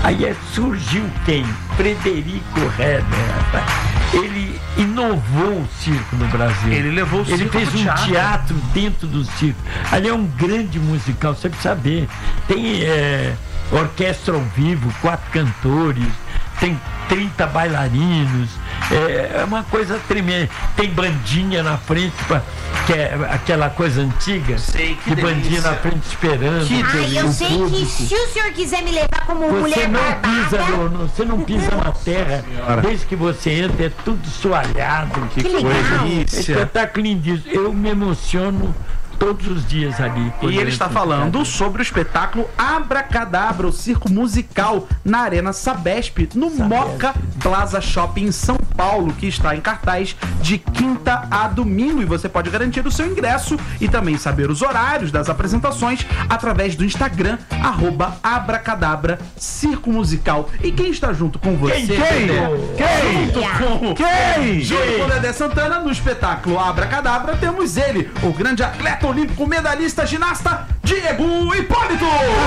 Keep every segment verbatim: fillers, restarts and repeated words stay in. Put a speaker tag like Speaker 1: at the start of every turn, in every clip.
Speaker 1: Aí é, surgiu quem? Frederico Heber, rapaz. Ele inovou o circo no Brasil.
Speaker 2: Ele levou o circo
Speaker 1: Ele fez um teatro. teatro dentro do circo. Ali é um grande musical, você precisa saber. Tem é, orquestra ao vivo, quatro cantores, tem trinta bailarinos, é, é uma coisa tremenda. Tem bandinha na frente, pra, que é aquela coisa antiga.
Speaker 2: Sei, que
Speaker 1: de bandinha na frente esperando.
Speaker 3: Que Ai, eu sei público. Que se o senhor quiser me levar como
Speaker 1: você
Speaker 3: mulher
Speaker 1: não
Speaker 3: barbada...
Speaker 1: pisa no, no, Você não pisa na terra. Senhora. Desde que você entra, é tudo soalhado.
Speaker 3: Que, que legal.
Speaker 1: Espetáculo lindíssimo. Eu me emociono todos os dias ali.
Speaker 2: E ele está falando sobre o espetáculo Abracadabra, o circo musical na Arena Sabesp, no Sabesp. Moca Plaza Shopping em São Paulo, que está em cartaz de quinta a domingo. E você pode garantir o seu ingresso e também saber os horários das apresentações através do Instagram, arroba Abracadabra Circo Musical. E quem está junto com você?
Speaker 1: Quem? Quem?
Speaker 2: Quem? Junto com...
Speaker 1: Quem?
Speaker 2: Junto com o Dedé Santana, no espetáculo Abracadabra, temos ele, o grande atleta olímpico, medalhista, ginasta, Diego Hipólito!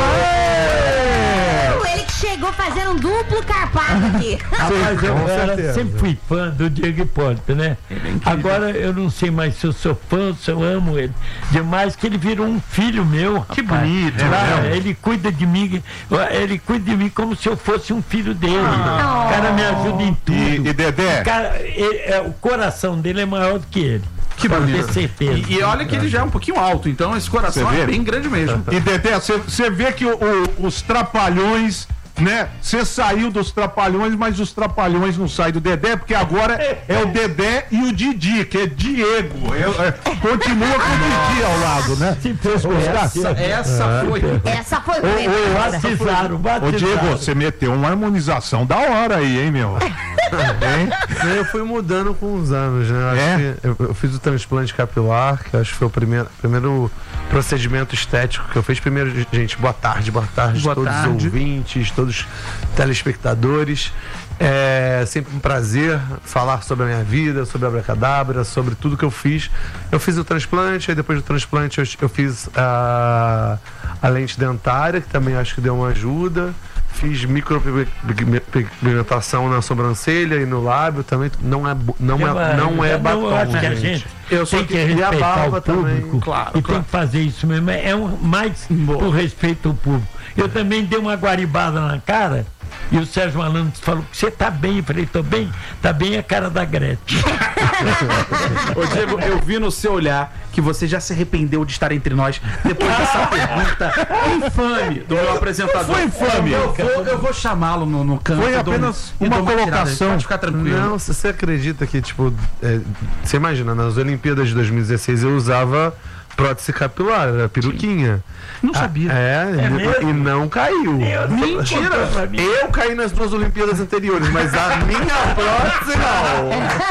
Speaker 3: Aê! Ele que chegou fazendo um duplo carpado aqui.
Speaker 1: Rapaz, eu era, sempre fui fã do Diego Hipólito, né? É Agora eu não sei mais se eu sou fã, se eu amo ele. Demais que ele virou um filho meu. Rapaz.
Speaker 2: Que bonito,
Speaker 1: Lá, ele cuida de mim, ele cuida de mim como se eu fosse um filho dele.
Speaker 3: Ah.
Speaker 1: O cara me ajuda em tudo.
Speaker 4: E, e Dedé?
Speaker 1: O, cara, ele, é, o coração dele é maior do que ele.
Speaker 2: Que bonito.
Speaker 1: certeza.
Speaker 2: E, e olha que ele já é um pouquinho alto, então esse coração é bem grande mesmo.
Speaker 4: E Dedé, você vê que o, o, os trapalhões, né? Você saiu dos trapalhões, mas os trapalhões não saem do Dedé, porque agora é o Dedé e o Didi, que é Diego. É, é, continua com o Didi ao lado, né?
Speaker 2: Essa, essa foi.
Speaker 3: Essa foi
Speaker 1: o batizaram,
Speaker 4: Ô Diego, você meteu uma harmonização da hora aí, hein, meu?
Speaker 5: Hein? Eu fui mudando com os anos, né? Acho
Speaker 4: É?
Speaker 5: que eu, eu fiz o transplante capilar, que acho que foi o primeiro, primeiro procedimento estético que eu fiz. Primeiro, gente, boa tarde, boa tarde,
Speaker 2: boa
Speaker 5: todos
Speaker 2: tarde.
Speaker 5: os ouvintes, todos os telespectadores. É sempre um prazer falar sobre a minha vida, sobre a Abracadabra, sobre tudo que eu fiz. Eu fiz o transplante, aí depois do transplante eu, eu fiz a, a lente dentária, que também acho que deu uma ajuda. Fiz micropigmentação na sobrancelha e no lábio também. Não é, não é, não é batom,
Speaker 1: eu acho que a
Speaker 5: gente.
Speaker 1: gente
Speaker 5: Eu
Speaker 1: tem
Speaker 5: só
Speaker 1: que respeitar
Speaker 5: a barba
Speaker 1: o público
Speaker 5: também, claro,
Speaker 1: e
Speaker 5: claro.
Speaker 1: tem que fazer isso mesmo. É um, mais por respeito ao público. Eu também dei uma guaribada na cara e o Sérgio Malandro falou que você tá bem. Eu falei, tô bem, tá bem a cara da Gretchen.
Speaker 2: Ô Diego, eu vi no seu olhar que você já se arrependeu de estar entre nós depois dessa pergunta infame do meu apresentador.
Speaker 4: Foi infame.
Speaker 2: Eu vou, eu vou chamá-lo no, no canto.
Speaker 4: Foi apenas
Speaker 2: e
Speaker 4: uma
Speaker 2: dou tirada.
Speaker 4: colocação.
Speaker 2: Pode ficar tranquilo.
Speaker 5: Não, se você acredita que, tipo, é, você imagina, nas Olimpíadas de dois mil e dezesseis eu usava prótese capilar, era peruquinha.
Speaker 2: Não sabia.
Speaker 5: Ah, é,
Speaker 1: É
Speaker 5: e,
Speaker 1: mesmo?
Speaker 5: e não caiu.
Speaker 2: Mentira!
Speaker 5: Eu caí nas duas Olimpíadas anteriores, mas a minha prótese não.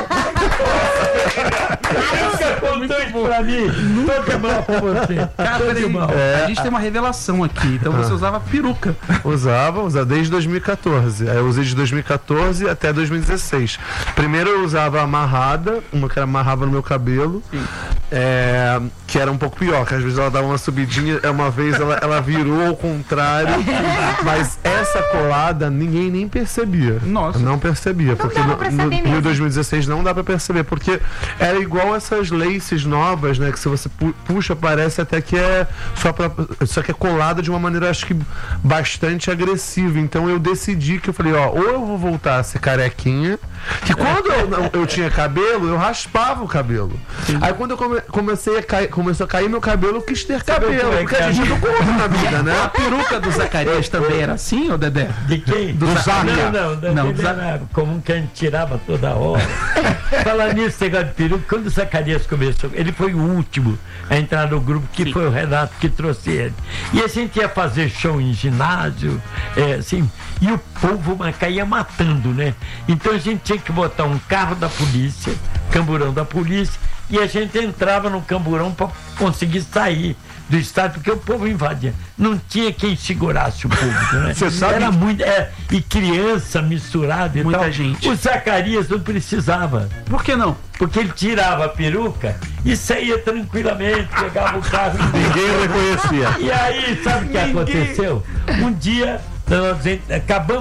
Speaker 1: Nunca contou isso pra mim. Nunca mal pra você.
Speaker 2: Cara, peraí,
Speaker 5: É.
Speaker 2: a gente tem uma revelação aqui. Então você usava peruca.
Speaker 5: Usava, usava desde dois mil e quatorze. Aí eu usei de dois mil e quatorze até dois mil e dezesseis. Primeiro eu usava amarrada, uma que era amarrava no meu cabelo, é, que era um pouco pior, que às vezes ela dava uma subidinha, uma vez ela, ela virou ao contrário, mas essa colada ninguém nem percebia.
Speaker 2: Nossa.
Speaker 5: Não percebia, porque
Speaker 3: dava
Speaker 5: no,
Speaker 3: pra
Speaker 5: no,
Speaker 3: saber
Speaker 5: no
Speaker 3: mesmo.
Speaker 5: dois mil e dezesseis não dá pra perceber, porque era igual essas laces novas, né, que se você pu- puxa parece até que é só pra, só que é colada de uma maneira acho que bastante agressiva. Então eu decidi que eu falei, ó, ou eu vou voltar a ser carequinha, que quando eu, eu tinha cabelo, eu raspava o cabelo. Aí quando eu come, comecei a cair, começou a cair meu cabelo, eu quis ter cabelo, porque a gente não conta na vida,
Speaker 2: A
Speaker 5: né?
Speaker 2: peruca do Zacarias também era assim, ô Dedé?
Speaker 1: De quem?
Speaker 2: Do Zaca.
Speaker 1: Não, não, não,
Speaker 2: Não,
Speaker 1: não,
Speaker 2: do Zaca.
Speaker 1: era comum que a gente tirava toda hora. Falar nisso, negócio de peruca, quando o Zacarias começou, ele foi o último a entrar no grupo, que foi o Renato que trouxe ele. E a gente ia fazer show em ginásio, é, assim, e o povo caía matando, né? Então a gente tinha que botar um carro da polícia, camburão da polícia, e a gente entrava no camburão para conseguir sair do estádio, porque o povo invadia. Não tinha quem segurasse o público, né?
Speaker 4: Você sabe-
Speaker 1: Era muito, é, e criança misturada e
Speaker 2: Muita
Speaker 1: tal.
Speaker 2: gente.
Speaker 1: O Zacarias não precisava,
Speaker 2: Por que não?
Speaker 1: porque ele tirava a peruca e saía tranquilamente, pegava o carro e
Speaker 4: Ninguém reconhecia.
Speaker 1: e aí, sabe o que
Speaker 2: Ninguém-
Speaker 1: aconteceu? Um dia, Então, nós dizendo, acabamos